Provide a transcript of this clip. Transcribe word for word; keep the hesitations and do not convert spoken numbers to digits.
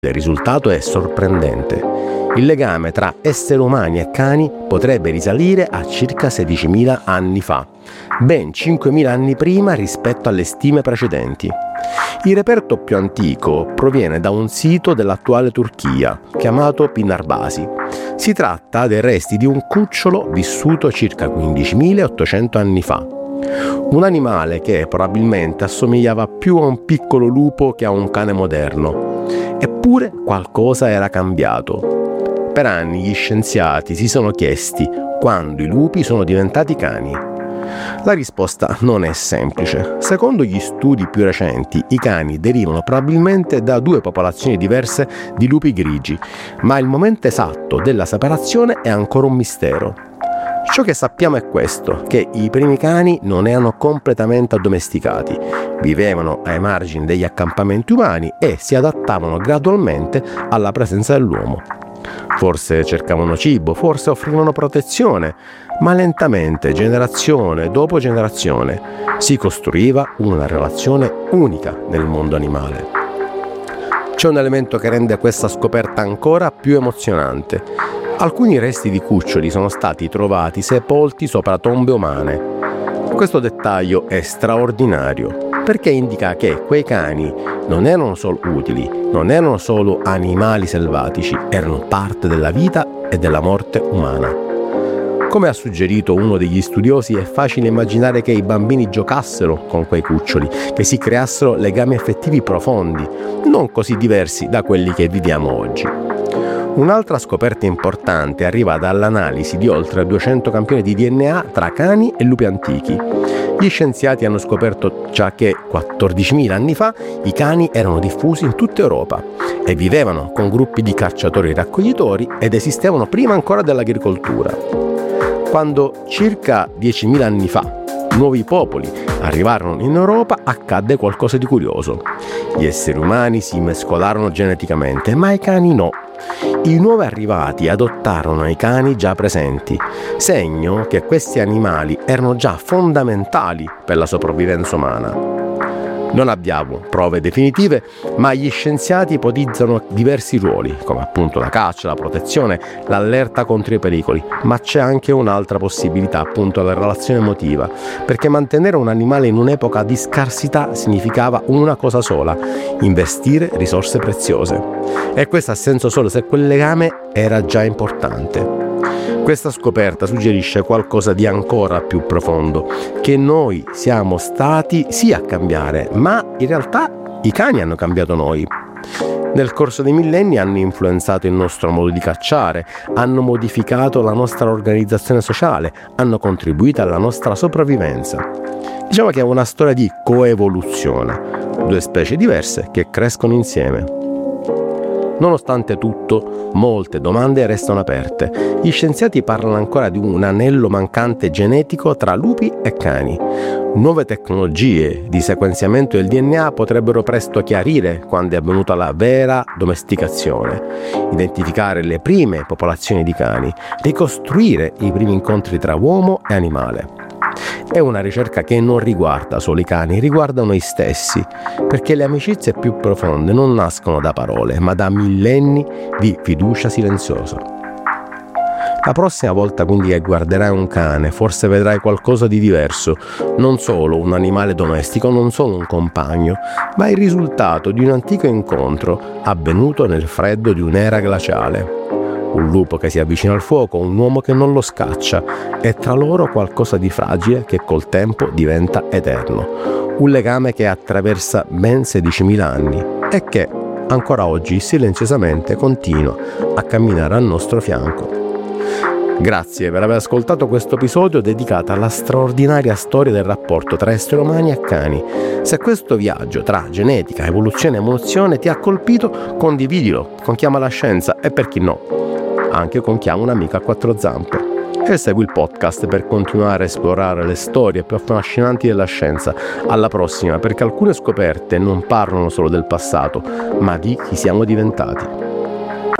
Il risultato è sorprendente. Il legame tra esseri umani e cani potrebbe risalire a circa sedicimila anni fa, ben cinquemila anni prima rispetto alle stime precedenti. Il reperto più antico proviene da un sito dell'attuale Turchia, chiamato Pınarbasi. Si tratta dei resti di un cucciolo vissuto circa quindicimilaottocento anni fa. Un animale che probabilmente assomigliava più a un piccolo lupo che a un cane moderno. Eppure qualcosa era cambiato. Per anni gli scienziati si sono chiesti quando i lupi sono diventati cani. La risposta non è semplice. Secondo gli studi più recenti, i cani derivano probabilmente da due popolazioni diverse di lupi grigi, ma il momento esatto della separazione è ancora un mistero. Ciò che sappiamo è questo, che i primi cani non erano completamente addomesticati, vivevano ai margini degli accampamenti umani e si adattavano gradualmente alla presenza dell'uomo. Forse cercavano cibo, forse offrivano protezione, ma lentamente, generazione dopo generazione, si costruiva una relazione unica nel mondo animale. C'è un elemento che rende questa scoperta ancora più emozionante. Alcuni resti di cuccioli sono stati trovati sepolti sopra tombe umane. Questo dettaglio è straordinario, perché indica che quei cani non erano solo utili, non erano solo animali selvatici, erano parte della vita e della morte umana. Come ha suggerito uno degli studiosi, è facile immaginare che i bambini giocassero con quei cuccioli, che si creassero legami affettivi profondi, non così diversi da quelli che viviamo oggi. Un'altra scoperta importante arriva dall'analisi di oltre duecento campioni di D N A tra cani e lupi antichi. Gli scienziati hanno scoperto già che quattordicimila anni fa i cani erano diffusi in tutta Europa e vivevano con gruppi di cacciatori e raccoglitori ed esistevano prima ancora dell'agricoltura. Quando circa diecimila anni fa nuovi popoli arrivarono in Europa, accadde qualcosa di curioso. Gli esseri umani si mescolarono geneticamente, ma i cani no. I nuovi arrivati adottarono i cani già presenti, segno che questi animali erano già fondamentali per la sopravvivenza umana. Non abbiamo prove definitive, ma gli scienziati ipotizzano diversi ruoli, come appunto la caccia, la protezione, l'allerta contro i pericoli, ma c'è anche un'altra possibilità, appunto la relazione emotiva, perché mantenere un animale in un'epoca di scarsità significava una cosa sola: investire risorse preziose. E questo ha senso solo se quel legame era già importante. Questa scoperta suggerisce qualcosa di ancora più profondo, che noi siamo stati sì a cambiare, ma in realtà i cani hanno cambiato noi. Nel corso dei millenni hanno influenzato il nostro modo di cacciare, hanno modificato la nostra organizzazione sociale, hanno contribuito alla nostra sopravvivenza. Diciamo che è una storia di coevoluzione, due specie diverse che crescono insieme. Nonostante tutto, molte domande restano aperte. Gli scienziati parlano ancora di un anello mancante genetico tra lupi e cani. Nuove tecnologie di sequenziamento del D N A potrebbero presto chiarire quando è avvenuta la vera domesticazione, identificare le prime popolazioni di cani, ricostruire i primi incontri tra uomo e animale. È una ricerca che non riguarda solo i cani, riguarda noi stessi, perché le amicizie più profonde non nascono da parole, ma da millenni di fiducia silenziosa. La prossima volta quindi che guarderai un cane, forse vedrai qualcosa di diverso, non solo un animale domestico, non solo un compagno, ma il risultato di un antico incontro avvenuto nel freddo di un'era glaciale. Un lupo che si avvicina al fuoco, un uomo che non lo scaccia, e tra loro qualcosa di fragile che col tempo diventa eterno. Un legame che attraversa ben sedicimila anni e che ancora oggi silenziosamente continua a camminare al nostro fianco. Grazie per aver ascoltato questo episodio dedicato alla straordinaria storia del rapporto tra esseri umani e cani. Se questo viaggio tra genetica, evoluzione e emozione ti ha colpito, condividilo con chi ama la scienza e, per chi no, anche con chi ha un'amica a quattro zampe. E segui il podcast per continuare a esplorare le storie più affascinanti della scienza. Alla prossima, perché alcune scoperte non parlano solo del passato, ma di chi siamo diventati.